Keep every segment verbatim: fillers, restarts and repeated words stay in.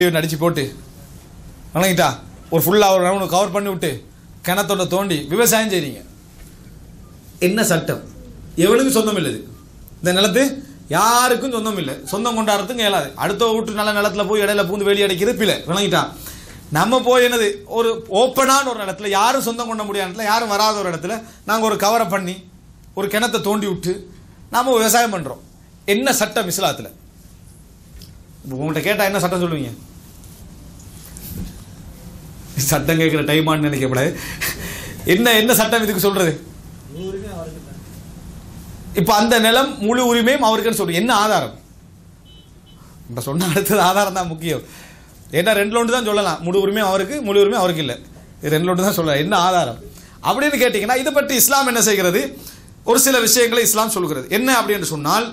அடிச்சு போட்டு வணங்கிட்டா ஒரு ஃபுல்லாக ஒரு ரவுண்ட் கவர் பண்ணி விட்டு கிணத்தோட தோண்டி விவசாயம் செய்றீங்க. என்ன சட்டம்? எவனுக்கும் சொந்தம் இல்லை. இந்த நிலத்து யாருக்கும் சொந்தம் இல்லை. சொந்தம் கொண்டாடுறதுக்கு இயலாது. அடுத்த வீட்டு நல்ல நிலத்தில் போய் இடையில பூந்து வெளியே அடைக்கிறது பிள்ளை. வணங்கிட்டா நம்ம போய் என்னது ஒரு ஓப்பனான ஒரு இடத்துல யாரும் சொந்தம் கொண்ட முடியாத இடத்துல யாரும் வராத ஒரு இடத்துல நாங்கள் ஒரு கவரை பண்ணி ஒரு கிணத்தை தோண்டி விட்டு நாம் விவசாயம் பண்ணுறோம். என்ன சட்டம் இஸ்லாத்தில்? உங்கள்கிட்ட கேட்டால் என்ன சட்டம் சொல்லுவீங்க? சட்டம் கேட்குற டைமான்னு நினைக்கப்படாது. என்ன என்ன சட்டம் இதுக்கு சொல்றது? இப்போ அந்த நிலம் முழு உரிமையும் அவருக்குன்னு சொல்றோம். என்ன ஆதாரம்? இப்போ சொன்ன அடுத்தது ஆதாரம் தான் முக்கியம். ஏன்னா ரெண்டு லோண்டு தான் சொல்லலாம். முழு உரிமையும் அவருக்கு, முழு உரிமையும் அவருக்கு இல்லை. இது ரெண்டு லோண்டு தான் சொல்லலாம். என்ன ஆதாரம் அப்படின்னு கேட்டீங்கன்னா இதை பற்றி இஸ்லாம் என்ன செய்கிறது? ஒரு சில விஷயங்களை இஸ்லாம் சொல்கிறது. என்ன அப்படின்னு சொன்னால்,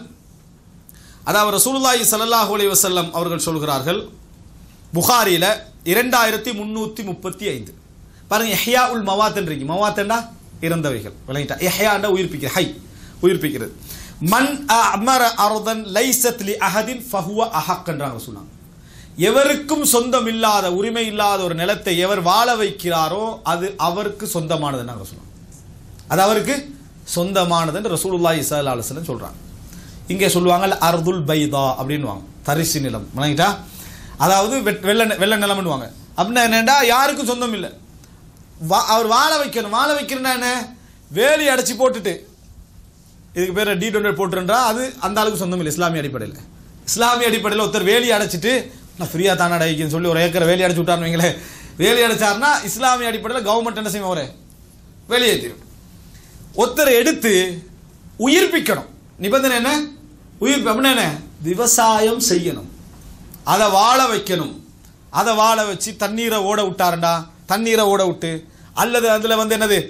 அதாவது ரசூலுல்லாஹி ஸல்லல்லாஹு அலைஹி வஸல்லம் அவர்கள் சொல்கிறார்கள், புகாரில இரண்டாயிரத்தி முன்னூத்தி முப்பத்தி ஐந்து பாருங்க. இஹ்யா உல் மவாத்ன்றீங்க. மவாத்தண்டா இறந்தவைகள். விளங்கிட்டா? இஹ்யாண்டா உயிர்ப்பிக்கிற, ஹை உயிர்ப்பிக்கிறது. மன் அமர அர்தன் லைஸத் லி அஹதின் ஃபஹுவ அஹக்ன்றாங்க சொன்னாங்க. எவருக்கும் சொந்தம் இல்லாத, உரிமை இல்லாத ஒரு நிலத்தை எவர் வாழ வைக்கிறாரோ அது அவருக்கு சொந்தமானது நாங்க சொன்னோம். அது அவருக்கு சொந்தமானது என்று ரசூலுல்லாஹி ஸல்லல்லாஹு அலைஹி வஸல்லம் சொல்றாங்க. இங்கே சொல்லுவாங்க அர்துல் பைதா அப்படின்னுவாங்க, தரிசு நிலம். விளங்கிட்டா? அதாவது வெள்ள வெள்ள நிலம்னுவாங்க. அப்படின்னா என்னடா யாருக்கும் சொந்தம் இல்லை. அவர் வாழ வைக்கணும். வாழ வைக்கிறேன்னா என்ன? வேலி அடைச்சி போட்டுட்டு இதுக்கு பேர் டி டுவெண்ட்டி போட்டுன்றா அது அந்த அளவுக்கு சொந்தம் இல்லை. இஸ்லாமிய அடிப்படையில் இஸ்லாமிய அடிப்படையில் ஒருத்தர் வேலி அடைச்சிட்டு நான் ஃப்ரீயாக தானே அடைக்குன்னு சொல்லி ஒரு ஏக்கரை வேலி அடைச்சி விட்டாருன்னு வைங்களேன். வேலி அடைச்சாருன்னா இஸ்லாமிய அடிப்படையில் கவர்மெண்ட் என்ன செய்யும்? அவரை வெளியேற்றிடும். ஒருத்தரை எடுத்து உயிர்ப்பிக்கணும். நிபந்தனை என்ன? உயிர்ப்பு. அப்படின்னா என்ன? விவசாயம் செய்யணும், அதை வாழ வைக்கணும். அதை வாழ வச்சு தண்ணீரை ஓட விட்டாருண்டா, தண்ணீரை ஓட விட்டு அல்லது அதில் வந்து என்னது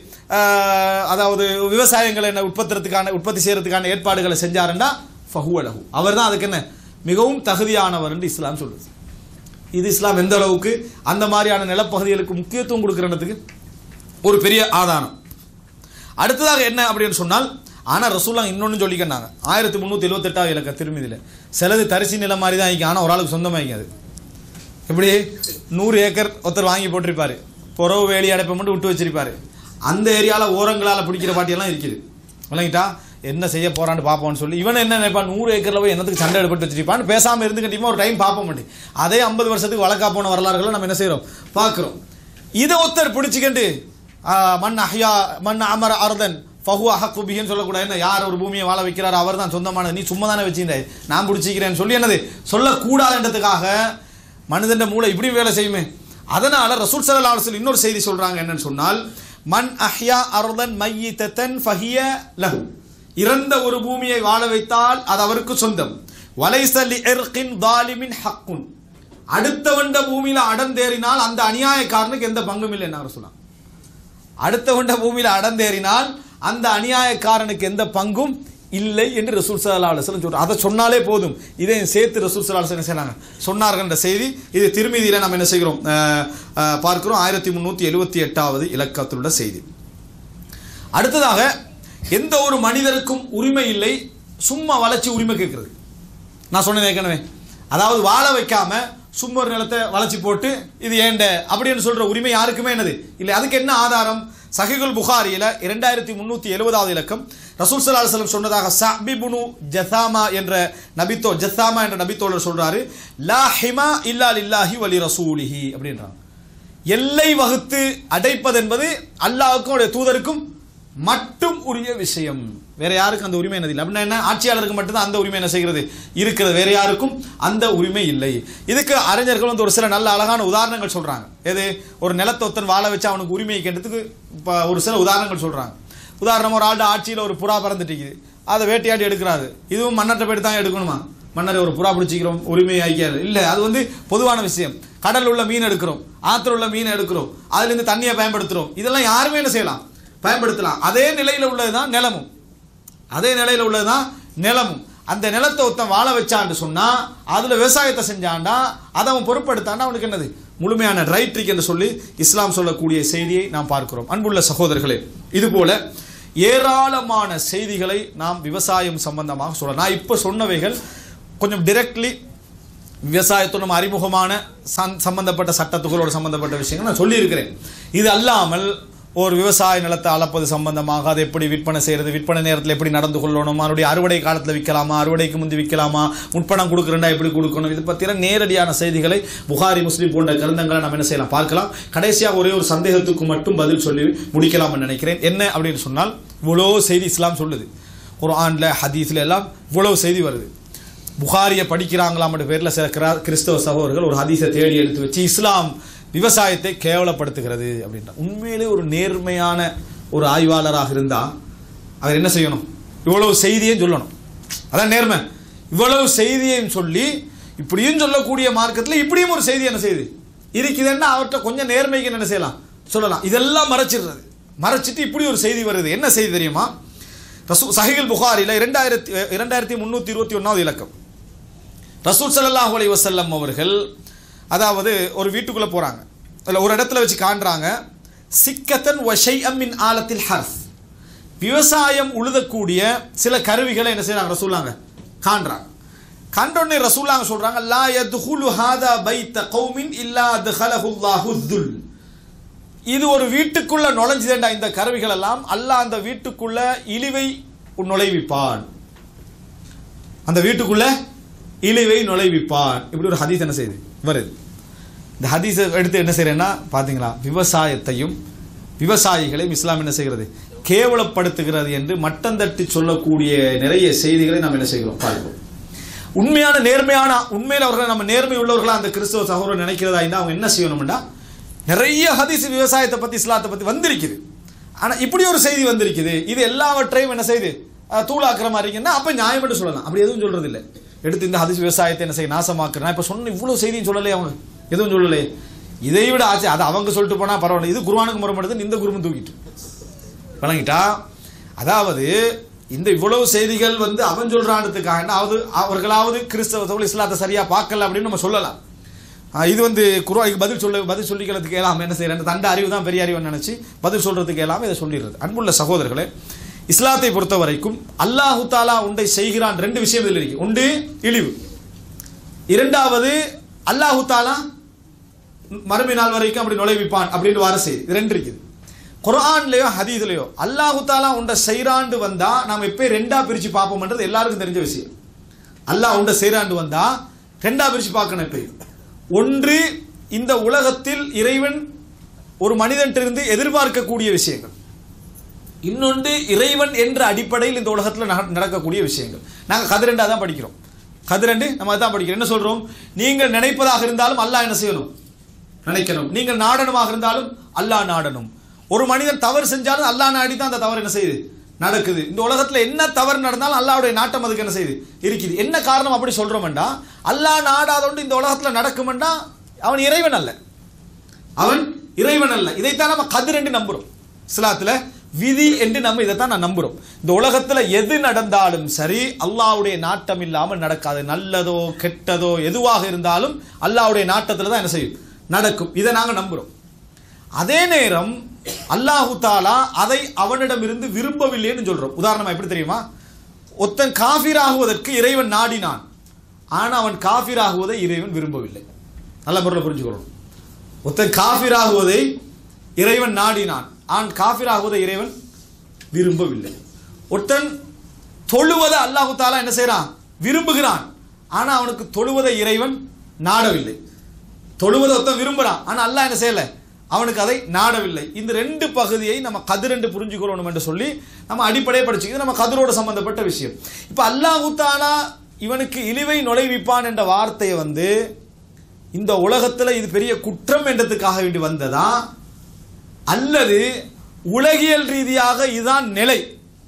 அதாவது விவசாயங்களை என்ன உற்பத்திறதுக்கான உற்பத்தி செய்யறதுக்கான ஏற்பாடுகளை செஞ்சாருண்டா ஃபஹுவ லஹு, அவர் தான் அதுக்கு என்ன மிகவும் தகுதியானவர் என்று இஸ்லாம் சொல்லுது. இது இஸ்லாம் எந்த அளவுக்கு அந்த மாதிரியான நிலப்பகுதிகளுக்கு முக்கியத்துவம் கொடுக்கிறதுக்கு ஒரு பெரிய ஆதாரம். அடுத்ததாக என்ன அப்படின்னு சொன்னால், ஆனால் ரசூலுல்லாஹ் இன்னொன்று சொல்லிக்கிறாங்க. ஆயிரத்தி முந்நூற்றி எழுபத்தெட்டாவது இலக்க திருமதியில் சிலது தரிசி நிலம் மாதிரி தான் ஆகிக்கும். ஆனால் ஒரு ஆளுக்கு சொந்தமாகிங்க. அது எப்படி? நூறு ஏக்கர் ஒருத்தர் வாங்கி போட்டிருப்பாரு, புறவு வேலி அடைப்பை மட்டும் விட்டு வச்சிருப்பாரு. அந்த ஏரியாவில் ஓரங்களால் பிடிக்கிற பாட்டியெல்லாம் இருக்குது. விளங்கிட்டா? என்ன செய்ய போறான்னு பார்ப்போம்னு சொல்லி இவன் என்ன நினைப்பான்? நூறு ஏக்கரில் போய் என்னத்துக்கு சண்டை எடுப்பட்டு வச்சிருப்பான்னு பேசாமல் இருந்து கண்டிப்பாக ஒரு டைம் பார்ப்ப மாட்டேன். அதே ஐம்பது வருஷத்துக்கு வழக்கா போன வரலாறுகளை நம்ம என்ன செய்கிறோம்? பார்க்குறோம். இதை ஒருத்தர் பிடிச்சிக்கிண்டு மண் அஹ்யா மண் அமர அர்தன் ஃபஹுவ அஹக்கு பிஹின்னு சொல்லக்கூடாது. என்ன யார் ஒரு பூமியை வாழ வைக்கிறார் அவர் தான் சொந்தமானது, நீ சும்மா தானே வச்சிருந்தாய், நான் பிடிச்சிக்கிறேன்னு சொல்லி என்னது சொல்லக்கூடாதுன்றதுக்காக மனிதன் மூளை இப்படி வேலை செய்யுமே. அதனால ரசூல் ஸல்லல்லாஹு அலைஹி வஸல்லம் இன்னொரு செய்தி சொல்றாங்க. என்னன்னு சொன்னால், மன் அஹ்யா அர்தன் மய்யிதத்தன் ஃபஹிய லஹு, இறந்த ஒரு பூமியை வாழ வைத்தால் அது அவருக்கு சொந்தம். வலைஸ லிஇர்கின் ஸாலிமின் ஹக்குன், அடுத்தவண்ட பூமியில அடந்தேறினால் அந்த அநியாயக்காரனுக்கு எந்த பங்கும் இல்லை என்ன சொல்லலாம். அடுத்தவண்ட பூமியில அடந்தேறினால் அந்த அநியாயக்காரனுக்கு எந்த பங்கும் இல்லை என்று ரசூல் ஸல்லல்லாஹு அலைஹி வஸல்லம் சொல்றாங்க. அதை சொன்னாலே போதும். இதை சேர்த்து ரசூல் ஸல்லல்லாஹு அலைஹி வஸல்லம் செய்றாங்க சொன்னார்கள் என்ற செய்தி இது திருமதியில நம்ம என்ன செய்கிறோம் பார்க்கிறோம். ஆயிரத்தி முன்னூத்தி எழுபத்தி எட்டாவது இலக்கத்திலுள்ள செய்தி. அடுத்ததாக, எந்த ஒரு மனிதருக்கும் உரிமை இல்லை சும்மா வளர்ச்சி உரிமை கேட்கறது. நான் சொன்னேன் ஏற்கனவே, அதாவது வாழ வைக்காம சும்மா ஒரு நிலத்தை வளர்ச்சி போட்டு இது ஏண்ட அப்படின்னு சொல்ற உரிமை யாருக்குமே என்னது இல்லை. அதுக்கு என்ன ஆதாரம்? சஹீஹுல் புகாரியில இரண்டாயிரத்தி முன்னூத்தி எழுபதாவது இலக்கம் ரசூல் ஸல்லல்லாஹு அலைஹி வஸல்லம் சொன்னதாக ஸஅப் இப்னு ஜஸாமா என்ற நபித்தோ ஜஸாமா என்ற நபித்தோழர் சொல்றாரு, லா ஹிமா இல்லா லில்லாஹி வ லிரசூலிஹி அப்படின்றாங்க. எல்லை வகுத்து அடைப்பது என்பது அல்லாஹ்வுக்கும் அவருடைய தூதருக்கும் மட்டும் உரிய விஷயம். வேற யாருக்கும் அந்த உரிமை என்னது இல்லை. அப்படின்னா என்ன? ஆட்சியாளருக்கு மட்டும்தான் அந்த உரிமை என்ன செய்கிறது இருக்கிறது, வேற யாருக்கும் அந்த உரிமை இல்லை. இதுக்கு அறிஞர்கள் வந்து ஒரு சில நல்ல அழகான உதாரணங்கள் சொல்றாங்க. எது? ஒரு நிலத்தொத்தன் வாழ வச்சு அவனுக்கு உரிமையை கேட்டதுக்கு ஒரு சில உதாரணங்கள் சொல்றாங்க. உதாரணம், ஒரு ஆள்கிட்ட ஆட்சியில் ஒரு புறா பறந்துட்டு அதை வேட்டையாடி எடுக்கிறாரு. இதுவும் மன்னர்கிட்ட போயிட்டு தான் எடுக்கணுமா? மன்னர் ஒரு புறா பிடிச்சிக்கிறோம் உரிமையை ஆக்கியாது இல்லை. அது வந்து பொதுவான விஷயம். கடலில் உள்ள மீன் எடுக்கிறோம், ஆற்றுல உள்ள மீன் எடுக்கிறோம், அதுல இருந்து தண்ணியை பயன்படுத்துறோம். இதெல்லாம் யாருமே என்ன செய்யலாம்? பயன்படுத்தலாம். அதே நிலையில உள்ளதுதான் நிலமும். அதே நிலையில உள்ளதுதான் நிலமும். அந்த நிலத்தை ஒருத்தன் வாழ வச்சான்னு சொன்னா, அதுல விவசாயத்தை செஞ்சாண்டா, அதை அவன் பொறுப்படுத்தாண்டா அவனுக்கு என்னது முழுமையான ரைட் இருக்கு என்று சொல்லி இஸ்லாம் சொல்லக்கூடிய செய்தியை நாம் பார்க்கிறோம். அன்புள்ள சகோதரர்களே, இது போல ஏராளமான செய்திகளை நாம் விவசாயம் சம்பந்தமாக சொல்லலாம். நான் இப்போ சொன்னவைகள் கொஞ்சம் டிரெக்ட்லி விவசாயத்தோட நம்ம அறிமுகமான சம்பந்தப்பட்ட சட்டத்துகளோடு சம்பந்தப்பட்ட விஷயங்கள் நான் சொல்லியிருக்கிறேன். இது அல்லாமல் ஒரு விவசாய நிலத்தை அளப்பது சம்பந்தமாக, அதை எப்படி விற்பனை செய்கிறது, விற்பனை நேரத்தில் எப்படி நடந்து கொள்ளணும், அதனுடைய அறுவடை காலத்தில் விற்கலாமா, அறுவடைக்கு முந்தி விற்கலாமா, முற்பணம் கொடுக்குறேன்டா எப்படி கொடுக்கணும், இது பற்றின நேரடியான செய்திகளை புகாரி முஸ்லிம் போன்ற கிரந்தங்களை நம்ம என்ன செய்யலாம் பார்க்கலாம். கடைசியாக ஒரே ஒரு சந்தேகத்துக்கு மட்டும் பதில் சொல்லி முடிக்கலாம்னு நினைக்கிறேன். என்ன அப்படின்னு சொன்னால், இவ்வளோ செய்தி இஸ்லாம் சொல்லுது, குர்ஆன்ல ஹதீஸ்ல எல்லாம் இவ்வளவு செய்தி வருது. புகாரியை படிக்கிறாங்களாம் பேரில் சில கிறிஸ்தவ சகோதரர்கள் ஒரு ஹதீஸை தேடி எடுத்து வச்சு இஸ்லாம் விவசாயத்தை கேவலப்படுத்துகிறது அப்படின்ற. உண்மையிலே ஒரு நேர்மையான ஒரு ஆய்வாளராக இருந்தால் அவர் என்ன செய்யணும்? இவ்வளவு செய்தியையும் சொல்லணும். அதான் நேர்மை. இவ்வளவு செய்தியையும் சொல்லி இப்படியும் சொல்லக்கூடிய மார்க்கத்தில் இப்படியும் ஒரு செய்தி என்ன செய்யுது இருக்குதுன்னா அவர்கிட்ட கொஞ்சம் நேர்மைக்கு என்ன செய்யலாம் சொல்லலாம். இதெல்லாம் மறைச்சிடுறது, மறைச்சிட்டு இப்படி ஒரு செய்தி வருது. என்ன செய்தி தெரியுமா? ரசூல் சஹீஹுல் புகாரில இரண்டாயிரத்தி இரண்டாயிரத்தி முன்னூற்றி இருபத்தி ஒன்றாவது இலக்கம். ரசூல் ஸல்லல்லாஹு அலைஹி வஸல்லம் அவர்கள் அதாவது ஒரு வீட்டுக்குள்ளே போகிறாங்க, இல்லை ஒரு இடத்துல வச்சு காண்றாங்க, சிக்கத்தன் வ ஷைஅம் மின் ஆலத்தில் ஹர்ஸ், விவசாயம் உழுதக்கூடிய சில கருவிகளை என்ன செய்யறாங்க ரசூலாங்க காண்றாங்க. கண்டோடனே ரசூலாங்க சொல்றாங்க, லா யத்ஹுலு ஹாதா பைத்த கௌமின் இல்லா அத்ஹலஹுல்லாஹு ذுல், இது ஒரு வீட்டுக்குள்ள நுழைஞ்சதுண்டா இந்த கருவிகள் எல்லாம் அல்லாஹ் அந்த வீட்டுக்குள்ள இழிவை நுழைவிப்பான், அந்த வீட்டுக்குள்ள இழிவை நுழைவிப்பான். இப்படி ஒரு ஹதீஸ் என்ன செய்யுது வருது. இந்த ஹதீஸை எடுத்து என்ன செய்யறேன்னா பாத்தீங்களா, விவசாயத்தையும் விவசாயிகளையும் இஸ்லாம் என்ன செய்கிறது கேவலப்படுத்துகிறது என்று மட்டம் தட்டி சொல்லக்கூடிய நிறைய செய்திகளை நாம் என்ன செய்கிறோம் பார்க்கிறோம். உண்மையான நேர்மையான உண்மையில் அவர்கள் நம்ம நேர்மை உள்ளவர்களா அந்த கிறிஸ்தவ சகோதரர் நினைக்கிறதா இருந்தால் அவங்க என்ன செய்யணும்னா, நிறைய ஹதீஸ் விவசாயத்தை பத்தி இஸ்லாத்தை பத்தி வந்திருக்குது, ஆனா இப்படி ஒரு செய்தி வந்திருக்குது, இது எல்லாவற்றையும் என்ன செய்து தூளாக்குற மாதிரி இருக்குன்னா அப்ப நியாயம் என்று சொல்லலாம். அப்படி எதுவும் சொல்றது இல்லை. எடுத்து இந்த ஹதீஸ் விவசாயத்தை என்ன செய்ய நாசமாக்குறேன் இப்ப சொன்ன இவ்வளவு செய்தியும் சொல்லலையே, அவங்க எதுவும் சொல்லலையே. இதை விட ஆச்சு அது அவங்க சொல்லிட்டு போனா பரவாயில்ல, இது குர்ஆனுக்கு முரண்படுது, இந்த குருமும் தூக்கிட்டு வணங்கிட்டா. அதாவது இந்த இவ்வளவு செய்திகள் வந்து அவன் சொல்றான்றதுக்காக அதாவது அவர்களாவது கிறிஸ்தவ இஸ்லாத்தை சரியா பார்க்கல அப்படின்னு நம்ம சொல்லலாம். இது வந்து குர்ஆனுக்கு பதில் சொல்ல பதில் சொல்லிக்கிறதுக்கு எல்லாம் என்ன செய்யறேன், தண்ட அறிவு தான் பெரிய அறிவு நினைச்சு பதில் சொல்றதுக்கு எல்லாமே இதை சொல்லிடுறது. அன்புள்ள சகோதரர்களே, இஸ்லாத்தை பொறுத்த வரைக்கும் அல்லாஹு தாலா ஒன்றை செய்கிறான். ரெண்டு விஷயம் இதில் இருக்கு. ஒன்று இழிவு, இரண்டாவது அல்லாஹு தாலா மறுமை நாள் வரைக்கும் அப்படி நுழைவிப்பான் அப்படின்னு வார செய்தி. இது ரெண்டு இருக்குது. குர்ஆன்லயோ ஹதீஸ்லயோ அல்லாஹு தாலா உண்ட செய்றாண்டு வந்தா நாம் எப்பயும் ரெண்டா பிரிச்சு பார்ப்போம்ன்றது எல்லாருக்கும் தெரிஞ்ச விஷயம். அல்லாஹ் உண்ட செய்றாண்டு வந்தா ரெண்டா பிரிச்சு பார்க்கணும் எப்பயும். ஒன்று இந்த உலகத்தில் இறைவன் ஒரு மனிதனிலிருந்து எதிர்பார்க்கக்கூடிய விஷயங்கள், இன்னொன்று இறைவன் என்ற அடிப்படையில் இந்த உலகத்தில் நடக்கக்கூடிய விஷயங்கள். நாங்கள் கதிரெண்டா தான் படிக்கிறோம். கதிரெண்டு நம்ம தான் படிக்கிறோம். என்ன சொல்றோம்? நீங்கள் நினைப்பதாக இருந்தாலும் அல்லாஹ் என்ன செய்யணும் நினைக்கணும், நீங்கள் நாடனமாக இருந்தாலும் அல்லாஹ் நாடணும். ஒரு மனிதன் தவறு செஞ்சாலும் அல்லாஹ் நாடி தான் அந்த தவறு என்ன செய்யுது நடக்குது. இந்த உலகத்தில் என்ன தவறு நடந்தாலும் அல்லாஹ்வுடைய நாட்டம் அதுக்கு என்ன செய்யுது இருக்குது. என்ன காரணம் அப்படி சொல்றோம்டா, அல்லாஹ் நாடாதோண்டு இந்த உலகத்தில் நடக்கும்டா அவன் இறைவன் அல்ல, அவன் இறைவன் அல்ல. இதைத்தான் நம்ம கதிர் என்று நம்புறோம். இஸ்லாத்துல விதி என்று நம்ம இதைத்தான் நான் நம்புறோம். இந்த உலகத்துல எது நடந்தாலும் சரி அல்லாஹ்வுடைய நாட்டம் இல்லாமல் நடக்காது. நல்லதோ கெட்டதோ எதுவாக இருந்தாலும் அல்லாஹ்வுடைய நாட்டத்துல தான் என்ன செய்யும் நடக்கும். இதை நாங்க நம்புறோம். அதே நேரம் அல்லாஹு தாலா அதை அவனிடமிருந்து விரும்பவில்லைன்னு சொல்றோம். உதாரணமா எப்படி தெரியுமா, ஒருத்தன் காஃபிராகுவதற்கு இறைவன் நாடினான், ஆனா அவன் காஃபிராகுவதை இறைவன் விரும்பவில்லை. நல்ல முறையில் புரிஞ்சுக்கணும். ஒருத்தன் காஃபிராகுவதை இறைவன் நாடினான், ஆன் காஃபிராகுவதை இறைவன் விரும்பவில்லை. ஒருத்தன் தொழுவதை அல்லாஹு தாலா என்ன செய்யறான் விரும்புகிறான், ஆனா அவனுக்கு தொழுவதை இறைவன் நாடவில்லை. தொழுவதை ஒருத்தன் விரும்புறான், ஆனா அல்லாஹ் என்ன செய்யல அவனுக்கு அதை நாடவில்லை. இந்த ரெண்டு பகுதியை நம்ம கதிர் என்று புரிஞ்சுக்கணும் என்று சொல்லி நம்ம அடிப்படையை படிச்சுக்கிறது நம்ம கதிரோட சம்பந்தப்பட்ட விஷயம். இப்ப அல்லாஹு தஆலா இவனுக்கு இழிவை நுழைவிப்பான் என்ற வார்த்தையை வந்து இந்த உலகத்துல இது பெரிய குற்றம் என்றதுக்காக வேண்டி வந்ததா, அல்லது உலகியல் ரீதியாக இதுதான் நிலை,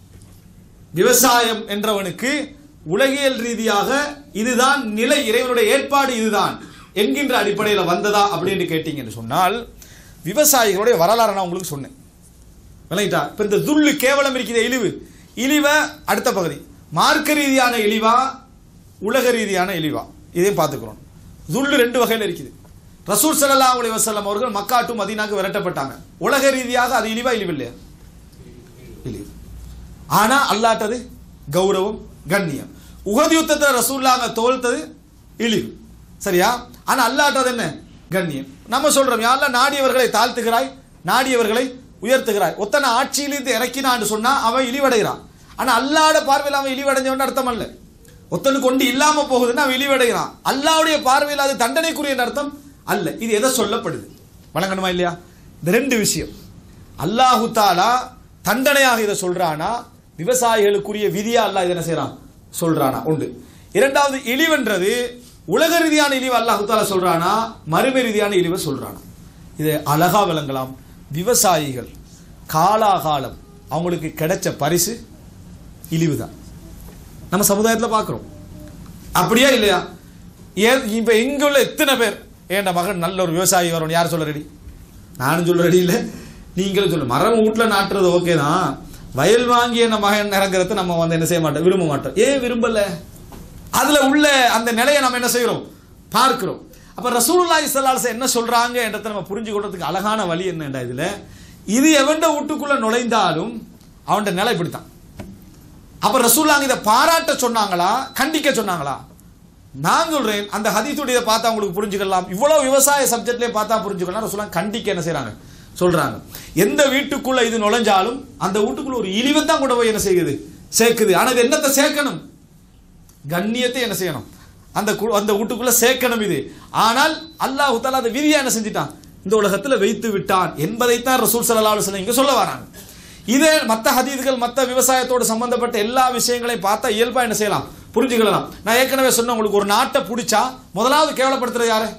விவசாயம் என்றவனுக்கு உலகியல் ரீதியாக இதுதான் நிலை, இறைவனுடைய ஏற்பாடு இதுதான் என்கின்ற அடிப்படையில் வந்ததா அப்படின்னு கேட்டீங்கன்னு சொன்னால், விவசாயிகளுடைய வரலாறு நான் உங்களுக்கு சொன்னேன் விளங்கிட்டா. இப்ப இந்த துல்லு கேவலம் இருக்கிற இழிவு, இழிவை அடுத்த பகுதி மார்க்க ரீதியான இழிவா உலக ரீதியான இழிவா இதையும் பார்த்துக்கிறோம். துல்லு ரெண்டு வகையில் இருக்குது. ரசூல் ஸல்லல்லாஹு அலைஹி வஸல்லம் அவர்கள் மக்கா டு மதீனாக்கு விரட்டப்பட்டாங்க. உலக ரீதியாக அது இழிவா இழிவு இல்லையா? இழிவு. ஆனா அல்லாஹ்ட்டது கௌரவம் கண்ணியம். உஹது யுத்தத்தில் ரசூலுல்லாஹ் தோல்த்தது இழிவு. சரியா? ஆனா அல்லாஹ்ட்ட அது என்ன கண்ணியம். நம்ம சொல்றோம் யா அல்லாஹ் நாடியவர்களை தாழ்த்துகிறாய், நாடியவர்களை உயர்த்துகிறாய். ஒத்தனை ஆட்சியிலிருந்து இறக்கினான்னு சொன்னா அவன் இழிவடைகிறான். ஆனா அல்லாஹ்வோட பார்வையில் அவன் இழிவடைஞ்சவன் அர்த்தம் அல்ல. ஒத்தனுக்கு கொண்டு இல்லாம போகுதுன்னா அவன் இழிவடைகிறான். அல்லாஹ்வுடைய பார்வையில் அது தண்டனைக்குரிய அர்த்தம் அல்ல. இது எதை சொல்லப்படுது வழங்கணுமா இல்லையா? இந்த ரெண்டு விஷயம். அல்லாஹு தாலா தண்டனையாக இதை சொல்றானா, விவசாயிகளுக்குரிய விதியா அல்லாஹ் இதை என்ன செய்யறான் சொல்றானா உண்டு. இரண்டாவது, இழிவென்றது உலக ரீதியான இழிவு அல்லாஹு தாலா சொல்றானா, மறுமை ரீதியான இழிவை சொல்றானா? இதை அழகா விளங்கலாம். விவசாயிகள் காலாகாலம் அவங்களுக்கு கிடைச்ச பரிசு இழிவு தான். நம்ம சமுதாயத்தில் பார்க்குறோம். அப்படியா இல்லையா? ஏன் இப்போ எங்க உள்ள எத்தனை பேர் ஏன்டா மகன் நல்ல ஒரு விவசாயி வரணும் யார் சொல்ல ரெடி? நானும் சொல்ல ரெடி இல்லை, நீங்களும் சொல்ல. மரம் வீட்டில் நாட்டுறது ஓகே தான், வயல் வாங்கி என்ன மகன் இறங்குறத நம்ம வந்து என்ன செய்ய மாட்டோம், விரும்ப மாட்டோம். ஏன் விரும்பல? அதுல உள்ள அந்த நிலையை நம்ம என்ன செய்யறோம் பார்க்கிறோம். அப்ப ரசூலுல்லாஹி ஸல்லல்லாஹு அலைஹி வஸல்லம் என்ன சொல்றாங்க என்றதை நம்ம புரிஞ்சு கொள்றதுக்கு அழகான வழி என்னடா இதுல, இது எவன்ட வீட்டுக்குள்ள நுழைந்தாலும் அவன்ட நிலை இப்படித்தான். அப்ப ரசூலுல்லாஹ் இதை பாராட்ட சொன்னாங்களா கண்டிக்க சொன்னாங்களா? நான் சொல்றேன் அந்த ஹதீஸுடைய பார்த்தா உங்களுக்கு புரிஞ்சுக்கலாம். இவ்வளவு விவசாய சப்ஜெக்ட்லயே பார்த்தா புரிஞ்சுக்கலாம். ரசூலுல்லாஹ் கண்டிக்க என்ன செய்யறாங்க சொல்றாங்க. எந்த வீட்டுக்குள்ள இது நுழைஞ்சாலும் அந்த வீட்டுக்குள்ள ஒரு இழிவை தான் கூட போய் என்ன செய்யுது சேர்க்குது. ஆனா இது என்னத்தை சேர்க்கணும்? கண்ணியத்தை என்ன செய்யணும் அந்த அந்த வீட்டுக்குள்ள சேர்க்கணும் இது. ஆனால் அல்லாஹ் தஆலா அந்த விதியை என்ன செஞ்சிட்டான், இந்த உலகத்துல வைத்து விட்டான் என்பதைத்தான் ரசூல் ஸல்லல்லாஹு அலைஹி வஸல்லம் இங்க சொல்ல வராங்க. இதே மற்ற ஹதீஸ்கள் மற்ற விவசாயத்தோடு சம்பந்தப்பட்ட எல்லா விஷயங்களையும் பார்த்தா இயல்பா என்ன செய்யலாம் புரிஞ்சுக்கலாம். நான் ஏற்கனவே சொன்ன உங்களுக்கு ஒரு நாட்டை பிடிச்சா முதலாவது கேவலப்படுத்துறது யாரு?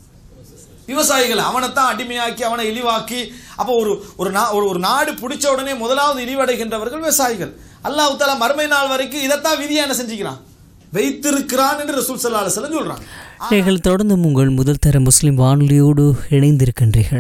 விவசாயிகள். அவனைத்தான் அடிமையாக்கி அவனை இழிவாக்கி அப்போ ஒரு ஒரு நாடு பிடிச்ச உடனே முதலாவது இழிவடைகின்றவர்கள் விவசாயிகள். அல்லாஹ் தஆலா மறுமை நாள் வரைக்கும் இதைத்தான் விதியா என்ன செஞ்சுக்கிறான் வைத்திருக்கிறான் என்று ரசூல் ஸல்லல்லாஹு அலைஹி வஸல்லம் சொல்றாங்க. நீங்கள் தொடர்ந்து உங்கள் முதல் தர முஸ்லிம் வானொலியோடு இணைந்திருக்கின்றீர்கள்.